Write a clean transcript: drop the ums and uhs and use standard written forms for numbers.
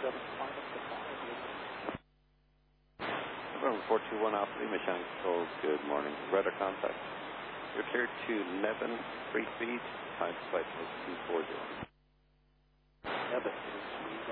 November 421 Alpha Lima, Shanghai Control, good morning. Radar contact. You're cleared to 11, free speed, time flight was 240.